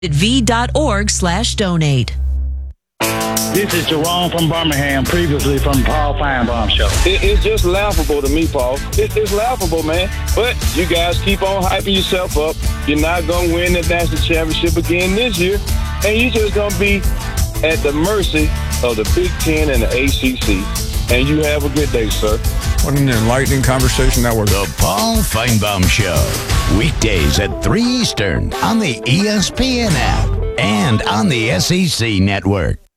at v.org/donate. This is Jerome from Birmingham, previously from Paul Feinbaum Show. It's just laughable to me, Paul. It's laughable, man. But you guys keep on hyping yourself up. You're not going to win the national championship again this year. And you're just going to be at the mercy of the Big Ten and the ACC. And you have a good day, sir. What an enlightening conversation that was. The Paul Feinbaum Show. Weekdays at 3 Eastern on the ESPN app and on the SEC Network.